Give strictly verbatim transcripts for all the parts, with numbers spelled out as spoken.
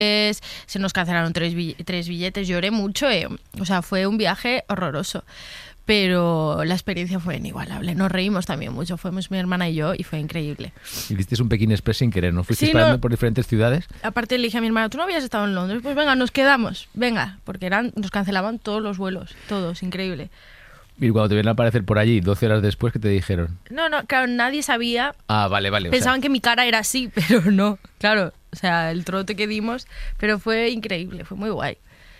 se nos cancelaron tres, tres billetes, lloré mucho, eh. O sea, fue un viaje horroroso. Pero la experiencia fue inigualable. Nos reímos también mucho. Fuimos mi hermana y yo y fue increíble. Hiciste un Pekín Express sin querer, ¿no? Fuiste Sí, parando no. por diferentes ciudades. Aparte le dije a mi hermana, ¿tú no habías estado en Londres? Pues venga, nos quedamos. Venga, porque eran, nos cancelaban todos los vuelos. Todos, increíble. Y cuando te vieron a aparecer por allí, doce horas después, ¿qué te dijeron? No, no, claro, nadie sabía. Ah, vale, vale. Pensaban o sea... que mi cara era así, pero no. Claro, o sea, el trote que dimos. Pero fue increíble, fue muy guay.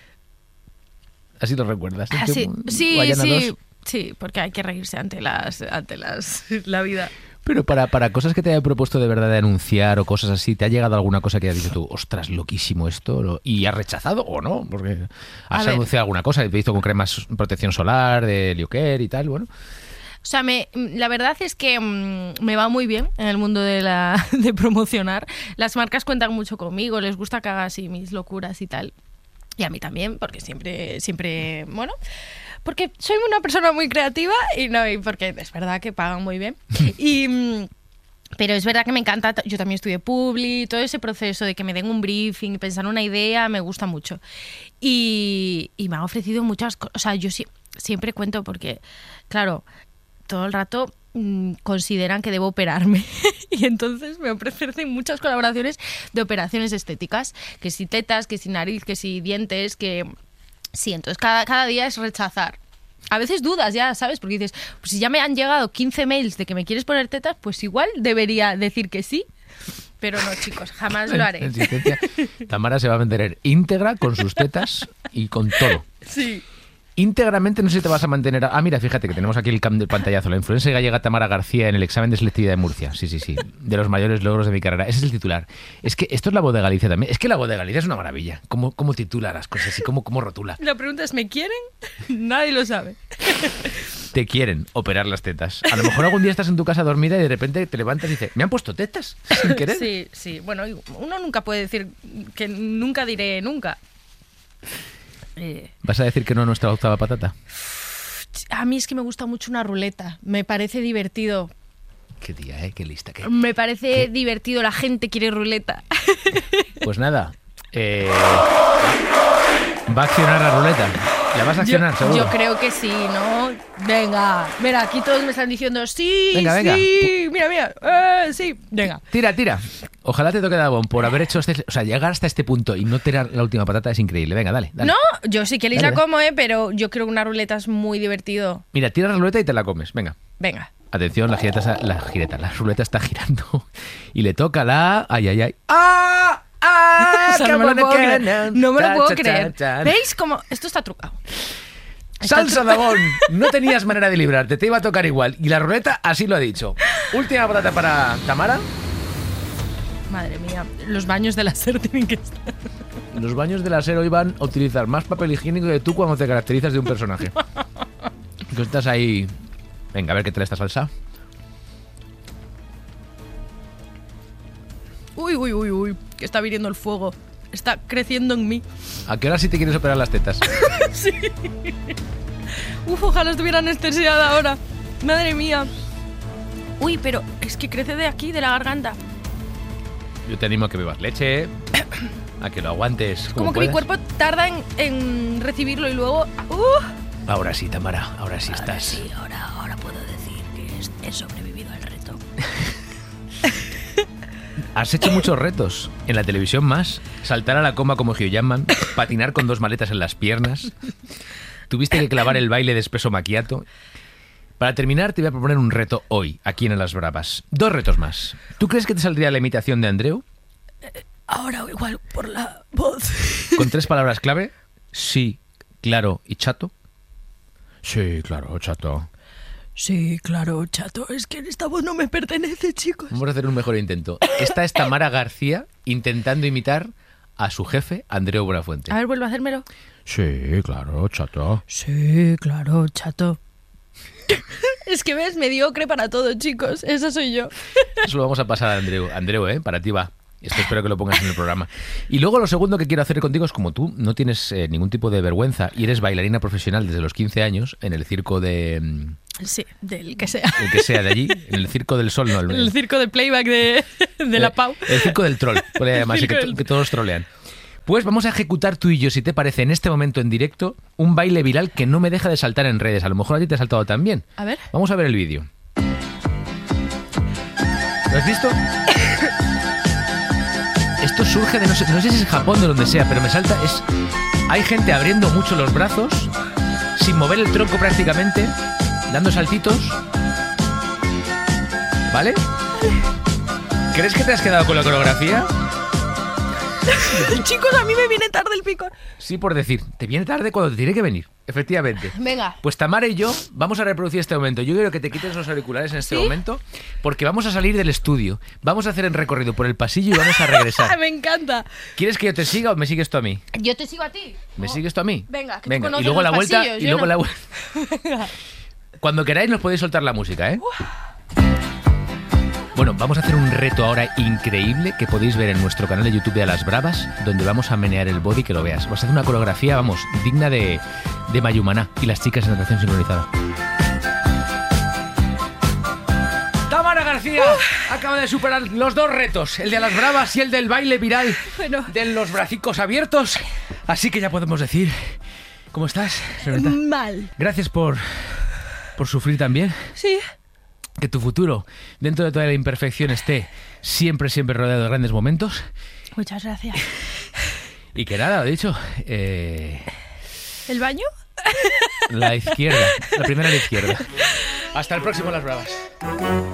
Así lo recuerdas. ¿Eh? Así, sí, Guayana sí. dos. Sí, porque hay que reírse ante las ante las la vida. Pero para, para cosas que te haya propuesto de verdad de anunciar o cosas así, ¿te ha llegado alguna cosa que hayas dicho tú, ostras, loquísimo esto? ¿Y has rechazado o no? Porque has anunciado alguna cosa, te he visto con cremas protección solar, de Lioker y tal, bueno. O sea, me, la verdad es que mmm, me va muy bien en el mundo de, la, de promocionar. Las marcas cuentan mucho conmigo, les gusta que haga así mis locuras y tal. Y a mí también, porque siempre, siempre, bueno... Porque soy una persona muy creativa y no y porque es verdad que pagan muy bien. Y, pero es verdad que me encanta, yo también estudié Publi, todo ese proceso de que me den un briefing, pensar una idea, me gusta mucho. Y, y me han ofrecido muchas cosas, o sea, yo si, siempre cuento porque, claro, todo el rato mmm, consideran que debo operarme y entonces me ofrecen muchas colaboraciones de operaciones estéticas, que si tetas, que si nariz, que si dientes, que... Sí, entonces cada, cada día es rechazar. A veces dudas ya, ¿sabes? Porque dices, pues si ya me han llegado quince mails de que me quieres poner tetas, pues igual debería decir que sí. Pero no, chicos, jamás lo haré. Tamara se va a vender íntegra con sus tetas y con todo. Sí. Íntegramente no sé si te vas a mantener... Ah, mira, fíjate que tenemos aquí el cam del pantallazo. La influencer gallega Tamara García en el examen de selectividad de Murcia. Sí, sí, sí. De los mayores logros de mi carrera. Ese es el titular. Es que esto es La Voz de Galicia también. Es que La Voz de Galicia es una maravilla. ¿Cómo, cómo titula las cosas y cómo, cómo rotula? La pregunta es, ¿me quieren? Nadie lo sabe. Te quieren operar las tetas. A lo mejor algún día estás en tu casa dormida y de repente te levantas y dices, ¿me han puesto tetas? Sin querer. Sí, sí. Bueno, uno nunca puede decir que nunca diré nunca. Eh, ¿Vas a decir que no a nuestra octava patata? A mí es que me gusta mucho una ruleta. Me parece divertido. Qué día, ¿eh? Qué lista. Qué... Me parece ¿Qué? divertido. La gente quiere ruleta. Pues nada. Eh, va a accionar la ruleta. ¿La vas a accionar, yo, seguro? Yo creo que sí, ¿no? Venga. Mira, aquí todos me están diciendo sí, venga, sí. Venga. Mira, mira. Eh, sí. Venga. Tira, tira. Ojalá te toque Dabón por haber hecho este... O sea, llegar hasta este punto y no tirar la última patata es increíble. Venga, dale, dale. No, yo sí queréis dale, la como, ¿eh? Pero yo creo que una ruleta es muy divertido. Mira, tira la ruleta y te la comes. Venga. Venga. Atención, la gireta, la gireta, la ruleta está girando. Y le toca la... Ay, ay, ay. ¡Ah! ¡Ah! O sea, no me lo puedo creer. No me lo puedo creer. ¿Veis cómo? Esto está trucado. Salsa Dabón, no tenías manera de librarte, te iba a tocar igual. Y la ruleta así lo ha dicho. Última patata para Tamara. Madre mía, los baños de la SER tienen que estar. Los baños de la SER hoy van a utilizar más papel higiénico que tú cuando te caracterizas de un personaje. Que estás ahí... Venga, a ver qué tal esta salsa. Uy, uy, uy, uy, que está viniendo el fuego. Está creciendo en mí. ¿A qué hora sí te quieres operar las tetas? Sí. Uf, ojalá estuviera anestesiada ahora. Madre mía. Uy, pero es que crece de aquí, de la garganta. Yo te animo a que bebas leche, a que lo aguantes como, como que puedas. Mi cuerpo tarda en, en recibirlo y luego... Uh. Ahora sí, Tamara, ahora sí ahora estás. Sí, ahora, ahora puedo decir que he sobrevivido al reto. Has hecho muchos retos. En la televisión más. Saltar a la coma como Hugh Jackman. Patinar con dos maletas en las piernas. Tuviste que clavar el baile de espeso macchiato. Para terminar, te voy a proponer un reto hoy, aquí en Las Bravas. Dos retos más. ¿Tú crees que te saldría la imitación de Andreu? Eh, ahora igual por la voz. ¿Con tres palabras clave? Sí, claro y chato. Sí, claro, chato. Sí, claro, chato. Es que esta voz no me pertenece, chicos. Vamos a hacer un mejor intento. Esta es Tamara García intentando imitar a su jefe, Andreu Buenafuente. A ver, vuelvo a hacérmelo. Sí, claro, chato. Sí, claro, chato. Es que ves, mediocre para todo, chicos. Eso soy yo. Eso lo vamos a pasar a Andreu. Andreu, ¿eh? Para ti va. Esto espero que lo pongas en el programa. Y luego lo segundo que quiero hacer contigo es, como tú no tienes eh, ningún tipo de vergüenza y eres bailarina profesional desde los quince años en el circo de... Sí, del que sea. El que sea de allí, en el Circo del Sol, no. El, el circo de playback de, de la Pau. El, el circo del troll, podría llamarse, que, que todos trolean. Pues vamos a ejecutar tú y yo, si te parece, en este momento en directo, un baile viral que no me deja de saltar en redes. A lo mejor a ti te ha saltado también. A ver. Vamos a ver el vídeo. ¿Lo has visto? Esto surge de, no sé, no sé si es Japón o de donde sea, pero me salta, es... Hay gente abriendo mucho los brazos, sin mover el tronco prácticamente, dando saltitos. ¿Vale? ¿Crees que te has quedado con la coreografía? Chicos, a mí me viene tarde el picor. Sí, por decir, te viene tarde cuando te tiene que venir, efectivamente. Venga. Pues Tamara y yo vamos a reproducir este momento. Yo quiero que te quites los auriculares en este ¿Sí? momento, porque vamos a salir del estudio. Vamos a hacer el recorrido por el pasillo y vamos a regresar. Me encanta. ¿Quieres que yo te siga o me sigues tú a mí? Yo te sigo a ti. ¿Me Oh. sigues tú a mí? Venga, que Venga. tú conoces Y luego los la vuelta pasillos, y yo luego no. la vuelta. Venga. Cuando queráis nos podéis soltar la música, ¿eh? Bueno, vamos a hacer un reto ahora increíble que podéis ver en nuestro canal de YouTube de A las Bravas, donde vamos a menear el body, que lo veas. Vas a hacer una coreografía, vamos, digna de, de Mayumaná y las chicas en natación sincronizada. Tamara García uh. acaba de superar los dos retos, el de A las Bravas y el del baile viral, bueno. de los bracicos abiertos. Así que ya podemos decir... ¿Cómo estás, Renata? Mal. Gracias por, por sufrir también. Sí. Que tu futuro, dentro de toda la imperfección, esté siempre, siempre rodeado de grandes momentos. Muchas gracias. Y que nada, he dicho... Eh, ¿El baño? La izquierda, la primera a la izquierda. Hasta el próximo Las Bravas.